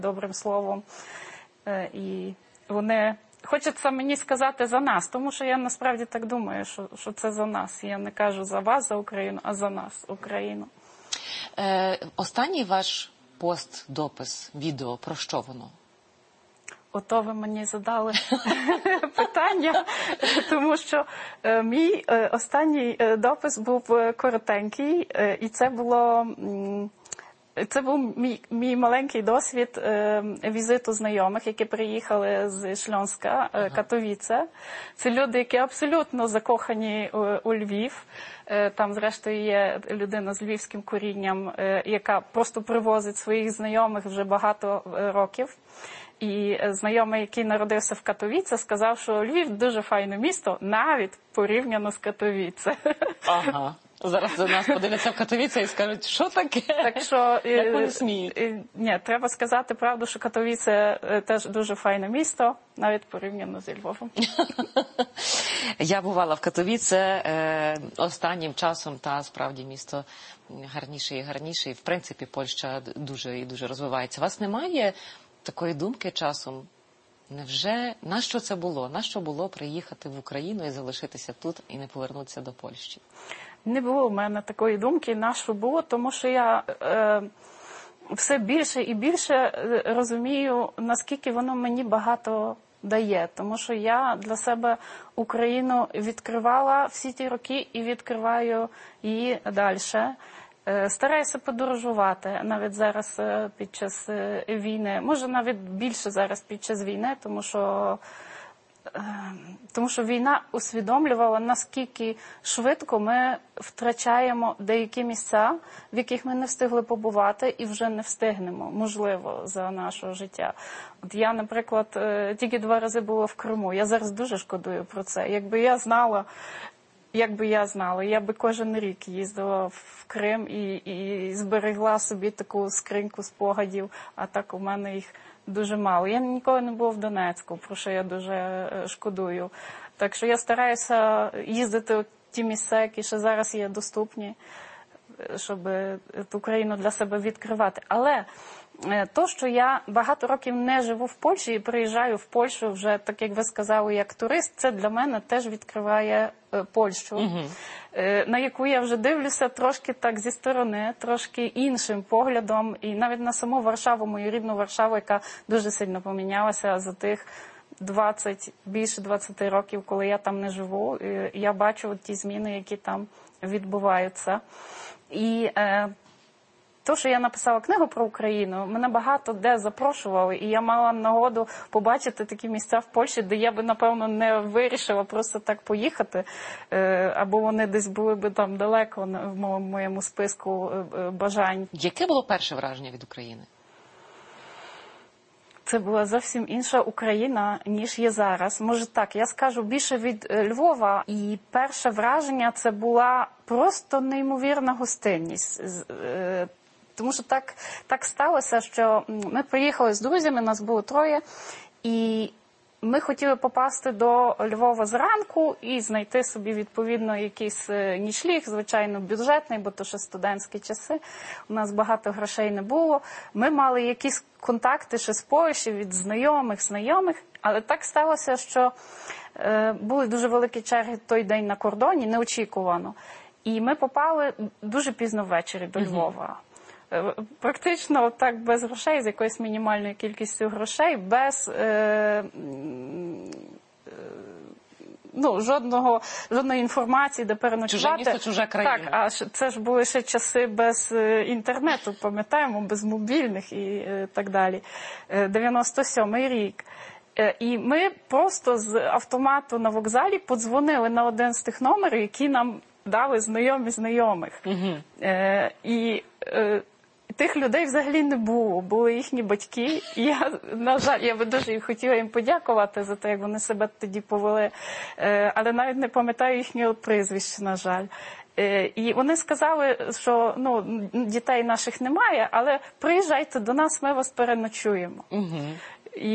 добрим словом. І вони... Хочеться мені сказати за нас, тому що я насправді так думаю, що це за нас. Я не кажу за вас, за Україну, а за нас, Україну. Останній ваш пост, допис, відео, про що воно? Ото ви мені задали питання, тому що мій останній допис був коротенький, і це був мій маленький досвід візиту знайомих, які приїхали з Шльонська, Катовіце. Це люди, які абсолютно закохані у Львів. Там, зрештою, є людина з львівським корінням, яка просто привозить своїх знайомих вже багато років. І знайомий, який народився в Катовіце, сказав, що Львів дуже файне місто, навіть порівняно з Катовіце. Ага. Зараз до нас подивляться в Катовіце і скажуть, що таке? Так що, як вони сміють? Ні, треба сказати правду, що Катовіце теж дуже файне місто, навіть порівняно зі Львовом. Я бувала в Катовіце останнім часом, та справді місто гарніше і гарніше. І в принципі Польща дуже і дуже розвивається. У вас немає такої думки часом? Невже, нащо це було? Нащо було приїхати в Україну і залишитися тут і не повернутися до Польщі? Не було в мене такої думки, нащо було, тому що я все більше і більше розумію, наскільки воно мені багато дає. Тому що я для себе Україну відкривала всі ті роки і відкриваю її далі. Стараюся подорожувати навіть зараз під час війни. Може, навіть більше зараз під час війни, тому що війна усвідомлювала, наскільки швидко ми втрачаємо деякі місця, в яких ми не встигли побувати і вже не встигнемо, можливо, за нашого життя. От я, наприклад, тільки 2 рази була в Криму. Я зараз дуже шкодую про це. Якби я знала, я би кожен рік їздила в Крим і зберегла собі таку скриньку спогадів, а так у мене їх дуже мало. Я ніколи не була в Донецьку, про що я дуже шкодую. Так що я стараюся їздити в ті місця, які ще зараз є доступні, щоб Україну для себе відкривати. Але то, що я багато років не живу в Польщі і приїжджаю в Польщу вже, так як ви сказали, як турист, це для мене теж відкриває Польщу, на яку я вже дивлюся трошки так зі сторони, трошки іншим поглядом. І навіть на саму Варшаву, мою рідну Варшаву, яка дуже сильно помінялася за тих більше 20 років, коли я там не живу. Я бачу ті зміни, які там відбуваються. І то, що я написала книгу про Україну, мене багато де запрошували, і я мала нагоду побачити такі місця в Польщі, де я би, напевно, не вирішила просто так поїхати, або вони десь були би там далеко в моєму списку бажань. Яке було перше враження від України? Це була зовсім інша Україна, ніж є зараз. Може так, я скажу більше від Львова. І перше враження – це була просто неймовірна гостинність. Тому що так сталося, що ми приїхали з друзями, нас було 3, і ми хотіли попасти до Львова зранку і знайти собі, відповідно, якийсь нічліг, звичайно, бюджетний, бо то ще студентські часи, у нас багато грошей не було. Ми мали якісь контакти ще з Польщі від знайомих, але так сталося, що були дуже великі черги той день на кордоні, неочікувано. І ми попали дуже пізно ввечері до Львова. Практично так без грошей, з якоюсь мінімальною кількістю грошей, без жодної інформації, де переночувати. Чуже місто, чужа країна. Так, а це ж були ще часи без інтернету, пам'ятаємо, без мобільних і так далі. 97-й рік. І ми просто з автомату на вокзалі подзвонили на один з тих номерів, які нам дали знайомих. І тих людей взагалі не було, були їхні батьки. І я, на жаль, я би дуже хотіла їм подякувати за те, як вони себе тоді повели, але навіть не пам'ятаю їхнього прізвища, на жаль. І вони сказали, що дітей наших немає, але приїжджайте до нас, ми вас переночуємо. І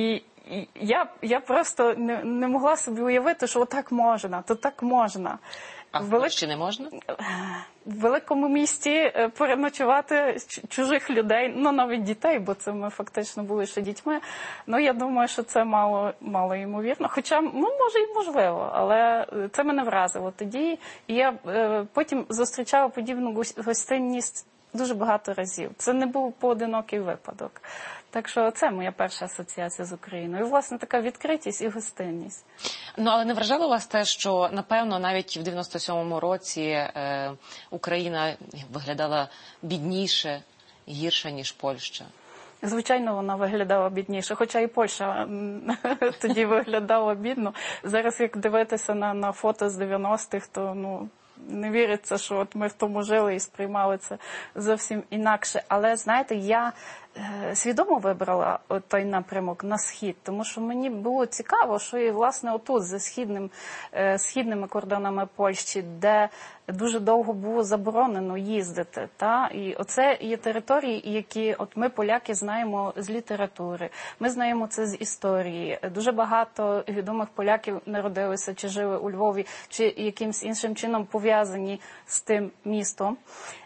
я просто не могла собі уявити, що отак можна, то так можна. А в Польщі не можна? В великому місті переночувати чужих людей, ну навіть дітей, бо це ми фактично були ще дітьми. Ну я думаю, що це мало ймовірно. Хоча, може і можливо, але це мене вразило тоді. І я потім зустрічала подібну гостинність дуже багато разів. Це не був поодинокий випадок. Так що це моя перша асоціація з Україною. І, власне, така відкритість і гостинність. Ну, але не вражало вас те, що, напевно, навіть в 97-му році Україна виглядала бідніше, гірше, ніж Польща? Звичайно, вона виглядала бідніше, хоча і Польща тоді виглядала бідно. Зараз, як дивитися на фото з 90-х, то, не віриться, що от ми в тому жили і сприймали це зовсім інакше. Але, знаєте, я свідомо вибрала той напрямок на схід, тому що мені було цікаво, що і, власне, отут, за східними кордонами Польщі, де дуже довго було заборонено їздити. І оце є території, які от ми, поляки, знаємо з літератури, ми знаємо це з історії. Дуже багато відомих поляків народилися, чи жили у Львові, чи якимось іншим чином пов'язані з тим містом.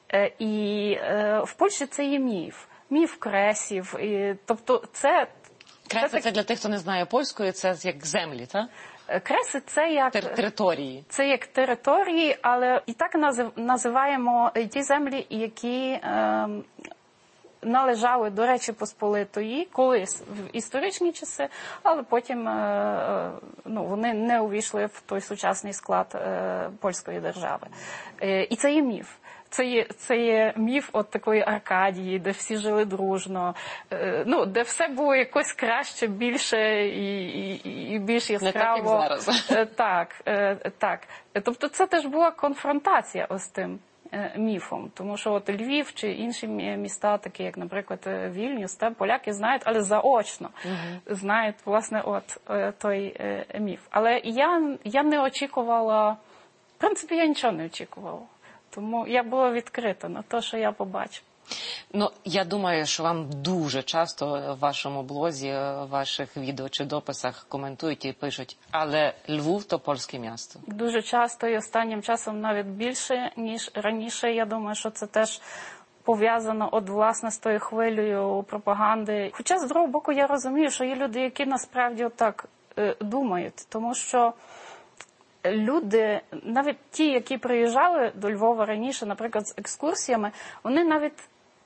І в Польщі це є міф. Міф кресів. Тобто це... Креси – це для тих, хто не знає польської, це як землі, так? Креси – це як... Території. Це як території, але і так називаємо ті землі, які належали до Речі Посполитої колись в історичні часи, але потім вони не увійшли в той сучасний склад польської держави. І це є міф. Це є міф от такої Аркадії, де всі жили дружно, де все було якось краще, більше і більш яскраво. Не так, як зараз. Так. Тобто це теж була конфронтація ось тим міфом. Тому що от Львів чи інші міста, такі як, наприклад, Вільнюс, поляки знають, але заочно знають, власне, той міф. Але я не очікувала, в принципі, я нічого не очікувала. Тому я була відкрита на те, що я побачу. Я думаю, що вам дуже часто в вашому блозі, в ваших відео чи дописах коментують і пишуть, але Львів – то польське місто. Дуже часто і останнім часом навіть більше, ніж раніше. Я думаю, що це теж пов'язано власне з тою хвилею пропаганди. Хоча, з другого боку, я розумію, що є люди, які насправді отак думають, тому що люди, навіть ті, які приїжджали до Львова раніше, наприклад, з екскурсіями, вони навіть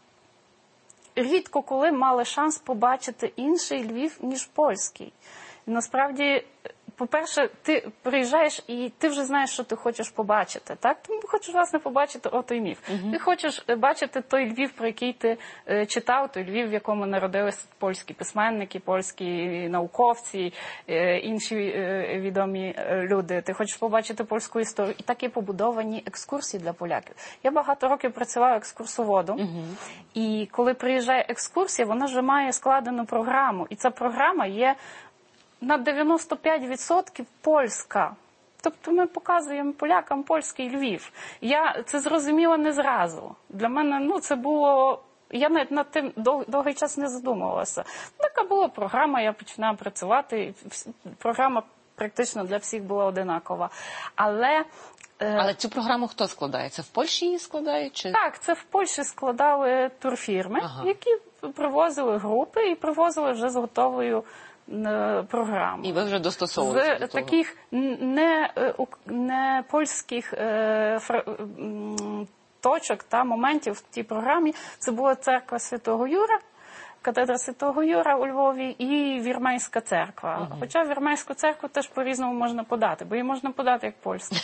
рідко коли мали шанс побачити інший Львів, ніж польський. І насправді, по-перше, ти приїжджаєш і ти вже знаєш, що ти хочеш побачити, так? Тому хочеш, власне, побачити той міф. Ти хочеш бачити той Львів, про який ти читав, той Львів, в якому народилися польські письменники, польські науковці, інші відомі люди. Ти хочеш побачити польську історію. І так і побудовані екскурсії для поляків. Я багато років працювала екскурсоводом. І коли приїжджає екскурсія, вона вже має складену програму. І ця програма є на 95% польська. Тобто ми показуємо полякам польський Львів. Я це зрозуміла не зразу. Для мене, це було... Я навіть над тим довгий час не задумувалася. Така була програма, я починала працювати. Програма практично для всіх була одинакова. Але цю програму хто складає? Це в Польщі її складають? Чи... Так, це в Польщі складали турфірми, які привозили групи і привозили вже з готовою програму. І ви вже достосовувалися до того? З таких не польських точок та моментів в тій програмі це була церква Святого Юра, катедра Святого Юра у Львові і Вірменська церква. Хоча Вірменську церкву теж по-різному можна подати, бо її можна подати як польську.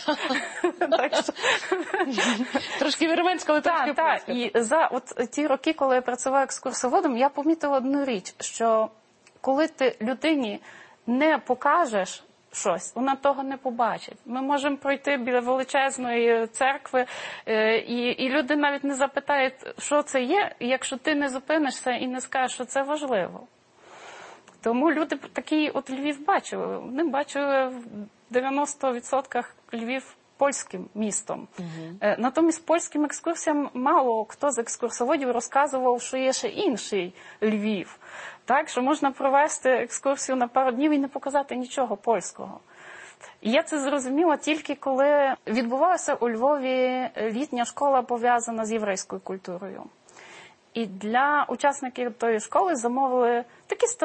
Трошки вірменська, але трошки польська. І за ті роки, коли я працювала екскурсоводом, я помітила одну річ, що коли ти людині не покажеш щось, вона того не побачить. Ми можемо пройти біля величезної церкви, і люди навіть не запитають, що це є, якщо ти не зупинишся і не скажеш, що це важливо. Тому люди такий Львів бачили. Вони бачили в 90% Львів польським містом. Натомість польським екскурсіям мало хто з екскурсоводів розказував, що є ще інший Львів. Так, що можна провести екскурсію на пару днів і не показати нічого польського. І я це зрозуміла тільки коли відбувалася у Львові літня школа, пов'язана з єврейською культурою. І для учасників тої школи замовили такі